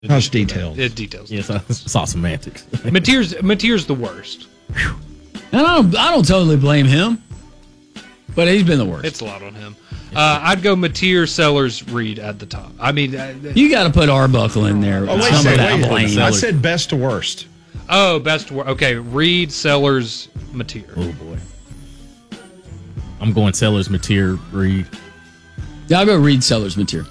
How's details? Details. Yes, it's all semantics. Mateer's the worst. And I don't totally blame him, but he's been the worst. It's a lot on him. I'd go Mateer, Sellers, Reed at the top. I mean, you got to put Arbuckle in there. Oh, wait, I said best to worst. Oh, best to worst. Okay, Reed, Sellers, Mateer. Oh boy, I'm going Sellers, Mateer, Reed. Yeah, I'll go Reed, Sellers, Mateer.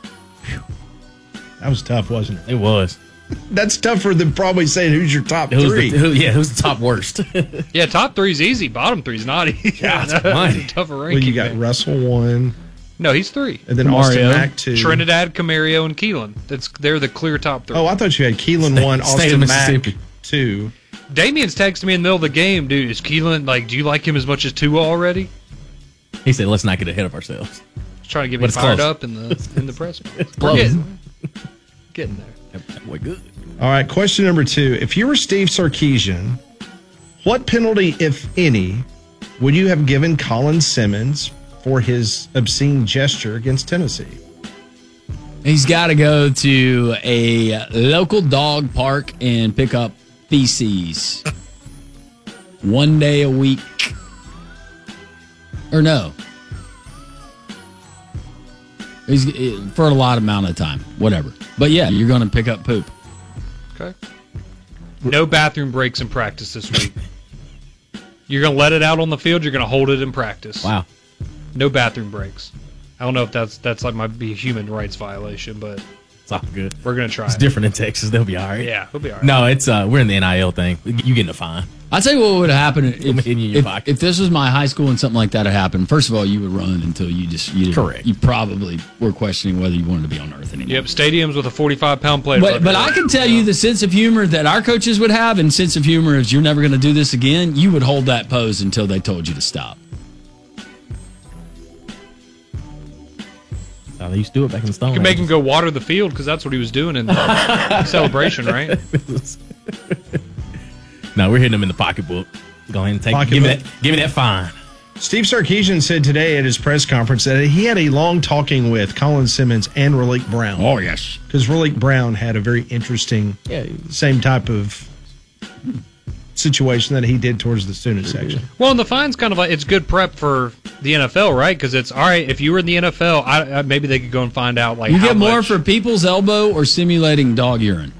That was tough, wasn't it? It was. That's tougher than probably saying who's your top three. Who's the top worst? Yeah, top three's easy. Bottom three's not easy. Yeah, that's mighty. Tougher ranking. Well, you got Russell 1. No, he's 3. And then Austin Mack 2. Trinidad, Camario, and Keelan. They're the clear top 3. Oh, I thought you had Keelan 1, Austin Mack 2. Damien's texted me in the middle of the game, dude, is Keelan, do you like him as much as Tua already? He said, let's not get ahead of ourselves. He's trying to get me fired up in the press. We're getting there. Boy, good. All right, question number 2. If you were Steve Sarkisian, what penalty, if any, would you have given Colin Simmons for his obscene gesture against Tennessee? He's got to go to a local dog park and pick up feces 1 day a week. Or no. For a lot amount of time. Whatever. But yeah, you're going to pick up poop. Okay. No bathroom breaks in practice this week. You're going to let it out on the field. You're going to hold it in practice. Wow. No bathroom breaks. I don't know if that's might be a human rights violation, but it's all good. We're going to try. It's different in Texas. They'll be all right. Yeah, we'll be all right. No, it's we're in the NIL thing. You getting a fine. I'll tell you what would happen if this was my high school and something like that had happened. First of all, you would run until you correct. You probably were questioning whether you wanted to be on Earth anymore. Yep, stadiums with a 45-pound plate. But I can tell you the sense of humor that our coaches would have, and sense of humor is you're never going to do this again. You would hold that pose until they told you to stop. That's how they used to do it back in the Stone You can make him go water the field because that's what he was doing in the celebration, right? No, we're hitting him in the pocketbook. Go ahead and give me that fine. Steve Sarkisian said today at his press conference that he had a long talking with Colin Simmons and Raleek Brown. Oh, yes. Because Raleek Brown had a very interesting, same type of situation that he did towards the student section. Well, and the fine's kind of like, it's good prep for the NFL, right? Because it's, all right, if you were in the NFL, maybe they could go and find out, you get more for people's elbow or simulating dog urine?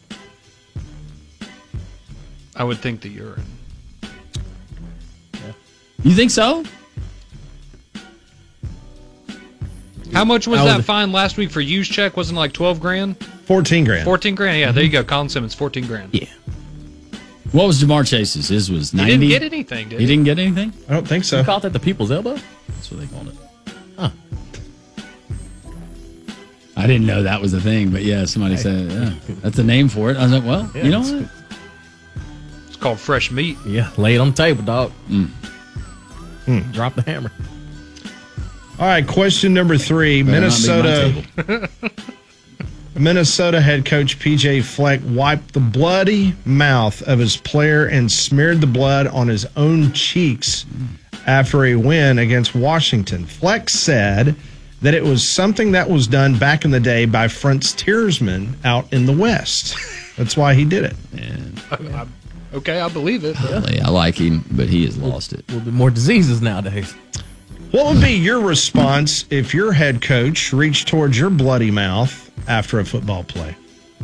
I would think the urine. You think so? How much was that fine last week for use check? Wasn't it like 12 grand? 14 grand. 14 grand, yeah. There you go. Colin Simmons, 14 grand. Yeah. What was Jamar Chase's? His was 90? He didn't get anything, did he? He didn't get anything? I don't think so. You called that the people's elbow? That's what they called it. Huh. I didn't know that was a thing, but yeah, somebody said, that's a name for it. I was like, well, you know what? It's called fresh meat. Yeah, lay it on the table, dog. Drop the hammer. All right, question number 3. Minnesota head coach P.J. Fleck wiped the bloody mouth of his player and smeared the blood on his own cheeks after a win against Washington. Fleck said that it was something that was done back in the day by frontiersmen out in the West. That's why he did it. Okay, I believe it. I like him, but he has lost it. A little bit more diseases nowadays. What would be your response if your head coach reached towards your bloody mouth after a football play?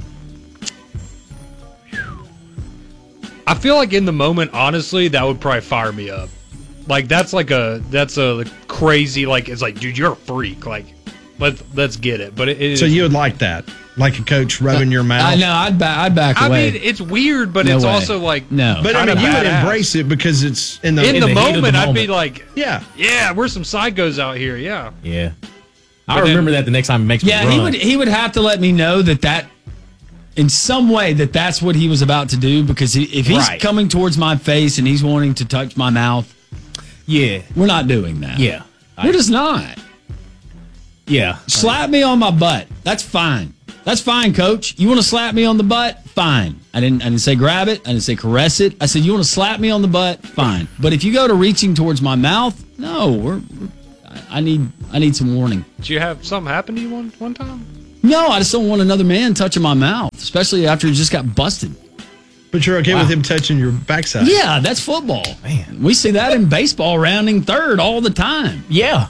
I feel like in the moment, honestly, that would probably fire me up. Like that's a crazy, like, it's like, dude, you're a freak. Like, let's get it. But so you would like that, like a coach rubbing your mouth? I know. I'd back away. I mean, it's weird, but it's also like no. But I mean, you would embrace it because it's in the moment. I'd be like, yeah, we're some psychos out here. Yeah. I remember that the next time he makes me run. he would have to let me know that in some way that's what he was about to do, because if he's coming towards my face and he's wanting to touch my mouth, we're not doing that. Yeah, we're just not. Yeah, slap me on my butt. That's fine. That's fine, coach. You want to slap me on the butt? Fine. I didn't say grab it. I didn't say caress it. I said, you want to slap me on the butt? Fine. But if you go to reaching towards my mouth, no, I need some warning. Did you have something happen to you one time? No, I just don't want another man touching my mouth, especially after he just got busted. But you're okay with him touching your backside? Yeah, that's football. Man. We see that in baseball, rounding third all the time. Yeah.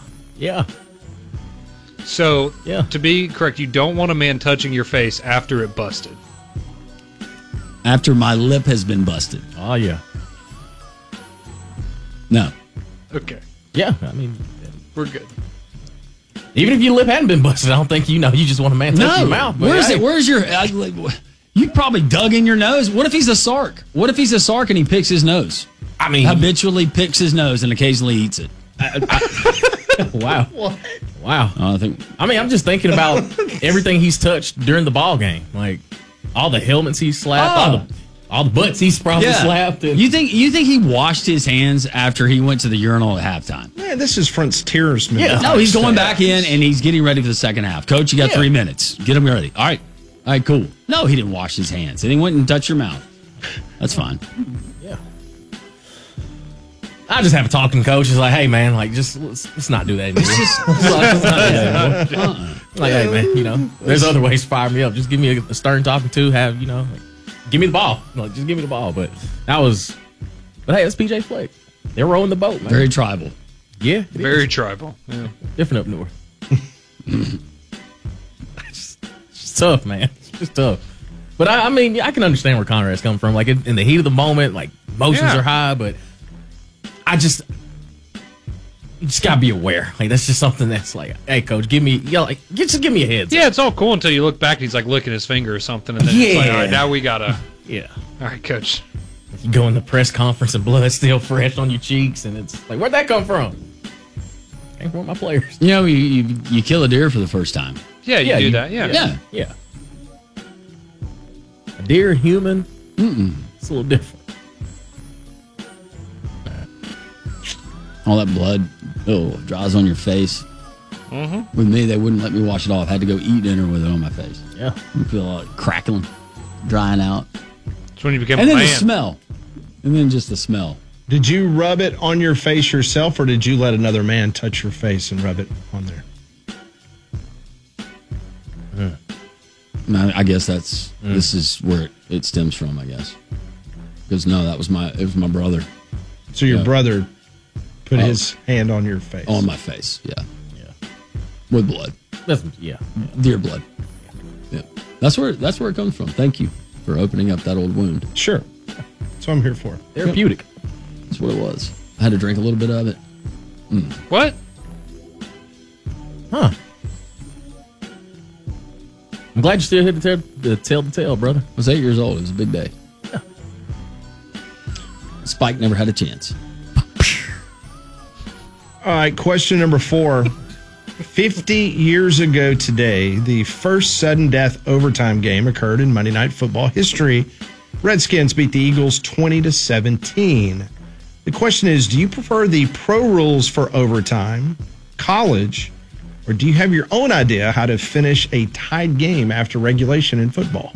So, Yeah. to be correct, you don't want a man touching your face after it busted. After my lip has been busted. Oh, yeah. No. Okay, Yeah. I mean, we're good. even if your lip hadn't been busted, I don't think you just want a man touching No. your mouth. but Where's hey. it? Where's your... you probably dug in your nose. What if he's a sark? What if he's a sark and he picks his nose? I mean, Habitually picks his nose and occasionally eats it. wow. Wow. I think... I mean, I'm just thinking about everything he's touched during the ball game. Like, all the helmets he slapped, all the butts he's probably slapped. And You think he washed his hands after he went to the urinal at halftime? Man, this is frontiersman. Yeah. No, he's going back in and he's getting ready for the second half. Coach, you got 3 minutes. Get him ready. All right, cool. No, he didn't wash his hands. And he went and touched your mouth. That's fine. yeah. I just have a talking coach. He's like, hey, man, like, just let's not do that anymore. Let's not do that anymore. Like, hey, man, there's other ways to fire me up. Just give me a stern talking to, like, give me the ball. Like, just give me the ball. But hey, that's PJ Fleck. They're rowing the boat, man. Very tribal. Yeah. Very tribal. Yeah. Different up north. It's tough, man. It's just tough. But I mean, I can understand where Conrad's coming from. Like, in the heat of the moment, like, emotions are high, but you just gotta be aware. Like, that's just something that's like, hey, coach, just give me a heads. Yeah, it's all cool until you look back and he's like licking his finger or something, and then it's like, all right, now we gotta. Yeah. All right, coach. You go in the press conference and blood's still fresh on your cheeks, and it's like, where'd that come from? Came from my players. You know, you kill a deer for the first time. Yeah, you do that. Yeah. Yeah. Yeah. A deer, human, it's a little different. All that blood, dries on your face. Mm-hmm. With me, they wouldn't let me wash it off. I had to go eat dinner with it on my face. Yeah. You feel like crackling, drying out. It's when you become And a then man. the smell. And then just the smell. Did you rub it on your face yourself, or did you let another man touch your face and rub it on there? No, I guess this is where it stems from, I guess. Because no, it was my brother So your brother put his hand on your face. on my face. Yeah. Yeah. With blood. Yeah. Deer blood. Yeah. That's where it comes from. Thank you for opening up that old wound. Sure. That's what I'm here for. Therapeutic. That's what it was. I had to drink a little bit of it. What? Huh. I'm glad you still hit the tale, brother. I was 8 years old. It was a big day. Yeah. Spike never had a chance. All right, question number 4. 50 years ago today, the first sudden death overtime game occurred in Monday Night Football history. Redskins beat the Eagles 20-17. The question is, do you prefer the pro rules for overtime, college, or do you have your own idea how to finish a tied game after regulation in football?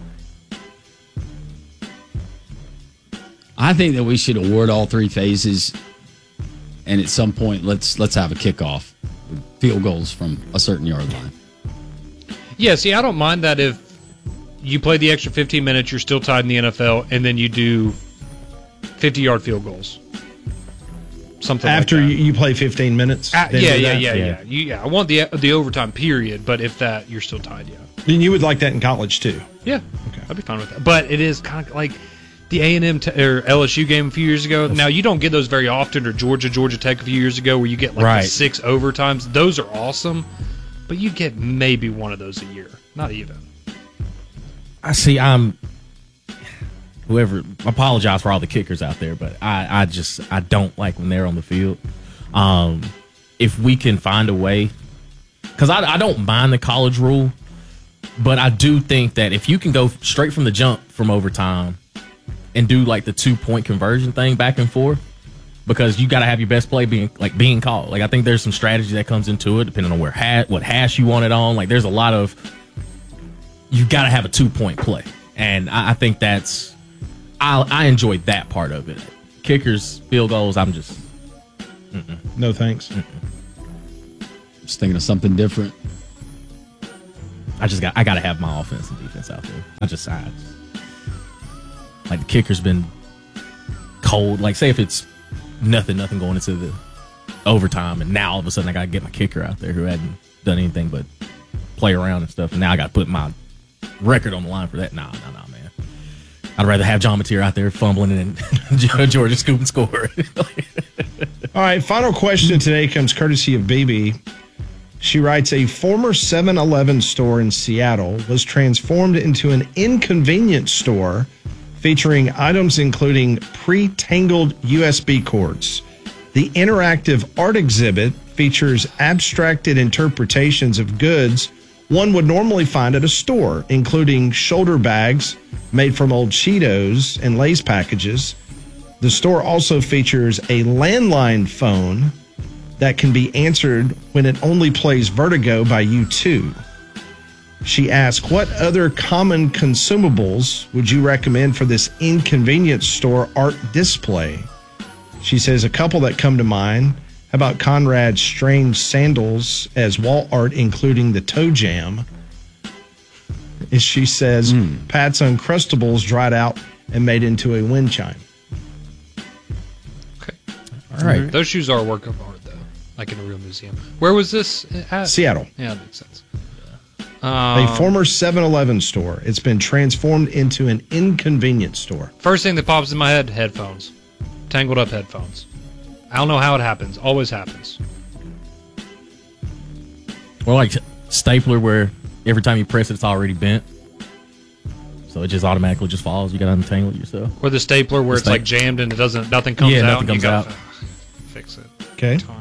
I think that we should award all three phases, and at some point, let's have a kickoff with field goals from a certain yard line. Yeah, see, I don't mind that if you play the extra 15 minutes, you're still tied in the NFL, and then you do 50-yard field goals. Something After like that. you play 15 minutes? then do that? Yeah. I want the overtime period, but if that, you're still tied, yeah. Then you would like that in college, too. Yeah, I'd be fine with that. But it is kind of like the A&M or LSU game a few years ago. Now, you don't get those very often, or Georgia Tech a few years ago, where you get like the 6 overtimes. Those are awesome, but you get maybe one of those a year. Not even. I see. Whoever, apologize for all the kickers out there, but I don't like when they're on the field. If we can find a way, because I don't mind the college rule, but I do think that if you can go straight from the jump from overtime and do like the 2-point conversion thing back and forth, because you got to have your best play being called. Like, I think there's some strategy that comes into it depending on what hash you want it on. Like, there's a lot of, you got to have a 2-point play, and I think that's. I enjoy that part of it. Kickers, field goals, I'm just... No thanks. Just thinking of something different. I got to have my offense and defense out there. Like the kicker's been cold. Like say if it's nothing going into the overtime, and now all of a sudden I got to get my kicker out there who hadn't done anything but play around and stuff, and now I got to put my record on the line for that. Nah, man. I'd rather have John Mateer out there fumbling and Georgia scoop and score. All right, final question today comes courtesy of BB. She writes, a former 7-Eleven store in Seattle was transformed into an inconvenience store featuring items including pre-tangled USB cords. The interactive art exhibit features abstracted interpretations of goods one would normally find at a store, including shoulder bags made from old Cheetos and Lay's packages. The store also features a landline phone that can be answered when it only plays Vertigo by U2. She asked, what other common consumables would you recommend for this inconvenience store art display? She says a couple that come to mind. How about Conrad's strange sandals as wall art, including the toe jam? As she says, Pat's Uncrustables dried out and made into a wind chime. Okay. All right. Those shoes are a work of art, though, like in a real museum. Where was this at? Seattle. Yeah, that makes sense. A former 7-Eleven store. It's been transformed into an inconvenience store. First thing that pops in my head, headphones. Tangled up headphones. I don't know how it happens. Always happens. Or like stapler where every time you press it, it's already bent. So it just automatically just falls. You got to untangle it yourself. Or the stapler where it's like jammed and nothing comes out. Yeah, nothing comes out. Fix it. Okay.